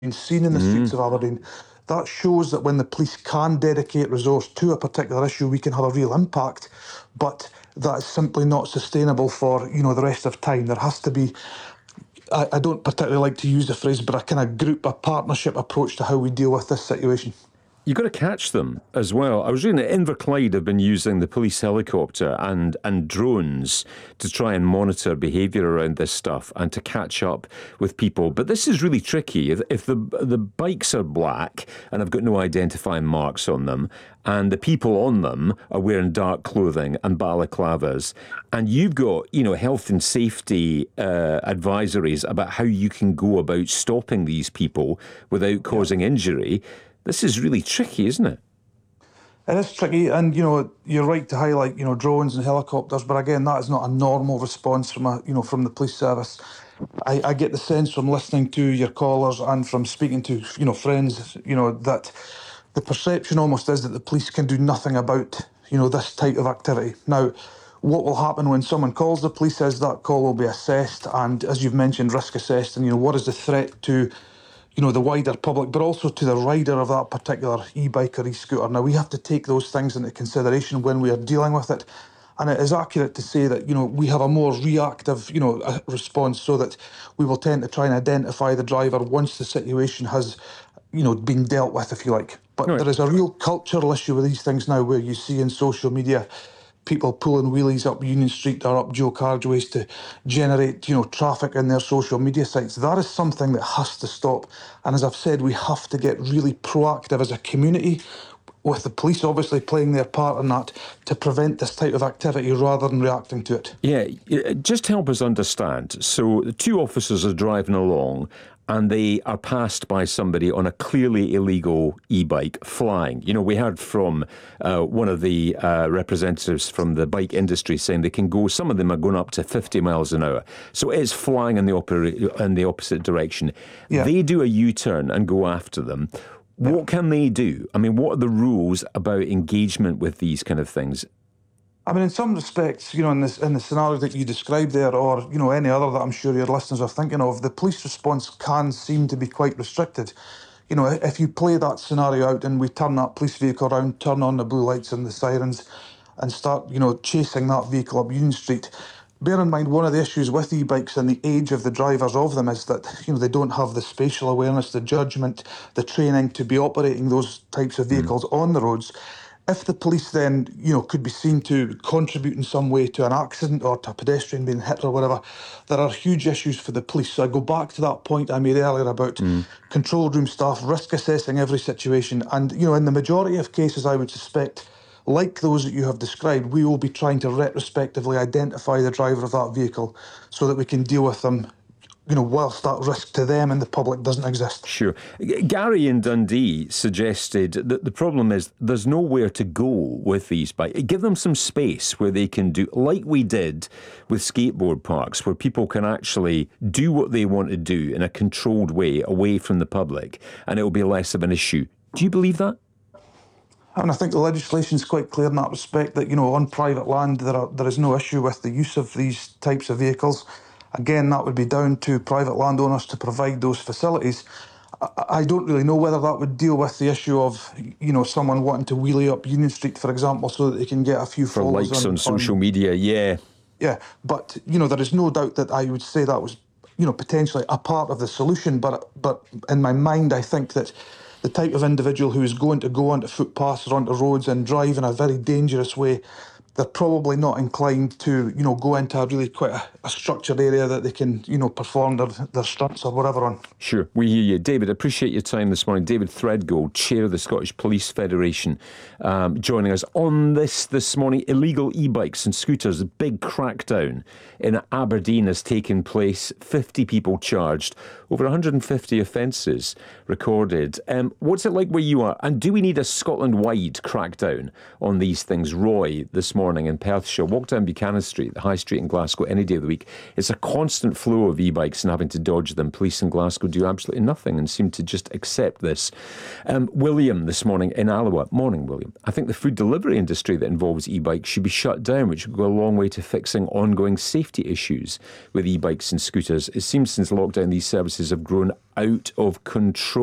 been seen in the streets of Aberdeen. That shows that when the police can dedicate resource to a particular issue, we can have a real impact, but that is simply not sustainable for, the rest of time. There has to be, I don't particularly like to use the phrase, but a kind of group, a partnership approach to how we deal with this situation. You've got to catch them as well. I was reading that Inverclyde have been using the police helicopter and drones to try and monitor behaviour around this stuff and to catch up with people. But this is really tricky. If the bikes are black and have got no identifying marks on them, and the people on them are wearing dark clothing and balaclavas, and you've got, health and safety advisories about how you can go about stopping these people without causing injury, this is really tricky, isn't it? It is tricky, and you're right to highlight drones and helicopters, but again, that is not a normal response from from the police service. I get the sense from listening to your callers and from speaking to friends that the perception almost is that the police can do nothing about this type of activity. Now, what will happen when someone calls the police is that call will be assessed, and as you've mentioned, risk assessed, and what is the threat to the wider public, but also to the rider of that particular e-bike or e-scooter. Now, we have to take those things into consideration when we are dealing with it. And it is accurate to say that, we have a more reactive, response, so that we will tend to try and identify the driver once the situation has, been dealt with, if you like. But There is a real cultural issue with these things now, where you see in social media people pulling wheelies up Union Street or up Joe Cargeways to generate, traffic in their social media sites. That is something that has to stop. And as I've said, we have to get really proactive as a community, with the police obviously playing their part in that, to prevent this type of activity rather than reacting to it. Yeah, just help us understand. So the two officers are driving along and they are passed by somebody on a clearly illegal e-bike flying. We heard from one of the representatives from the bike industry saying they can go, some of them are going up to 50 miles an hour. So it's flying in the opposite direction. Yeah. They do a U-turn and go after them. What can they do? I mean, what are the rules about engagement with these kind of things? I mean, in some respects, in the scenario that you described there, or, any other that I'm sure your listeners are thinking of, the police response can seem to be quite restricted. If you play that scenario out and we turn that police vehicle around, turn on the blue lights and the sirens and start, chasing that vehicle up Union Street, bear in mind, one of the issues with e-bikes and the age of the drivers of them is that, they don't have the spatial awareness, the judgment, the training to be operating those types of vehicles on the roads. If the police then, could be seen to contribute in some way to an accident or to a pedestrian being hit or whatever, there are huge issues for the police. So I go back to that point I made earlier about control room staff, risk assessing every situation. And, in the majority of cases, I would suspect, like those that you have described, we will be trying to retrospectively identify the driver of that vehicle so that we can deal with them, whilst that risk to them and the public doesn't exist. Sure. Gary in Dundee suggested that the problem is there's nowhere to go with these bikes. Give them some space where they can do, like we did with skateboard parks, where people can actually do what they want to do in a controlled way away from the public, and it will be less of an issue. Do you believe that? And I think the legislation is quite clear in that respect, that, on private land there is no issue with the use of these types of vehicles. Again, that would be down to private landowners to provide those facilities. I don't really know whether that would deal with the issue of, someone wanting to wheelie up Union Street, for example, so that they can get a few followers. For likes on social media, yeah. Yeah, but, there is no doubt that I would say that was, potentially a part of the solution. But in my mind, I think that the type of individual who is going to go onto footpaths or onto roads and drive in a very dangerous way, they're probably not inclined to, go into a really quite a structured area that they can, perform their stunts or whatever on. Sure, we hear you. David, appreciate your time this morning. David Threadgold, Chair of the Scottish Police Federation, joining us on this morning. Illegal e-bikes and scooters, a big crackdown in Aberdeen has taken place. 50 people charged, over 150 offences recorded. What's it like where you are? And do we need a Scotland-wide crackdown on these things? Roy, this morning. morning in Perthshire. Walk down Buchanan Street, the High Street in Glasgow, any day of the week. It's a constant flow of e-bikes and having to dodge them. Police in Glasgow do absolutely nothing and seem to just accept this. William this morning in Alloa. Morning, William. I think the food delivery industry that involves e-bikes should be shut down, which would go a long way to fixing ongoing safety issues with e-bikes and scooters. It seems since lockdown these services have grown out of control.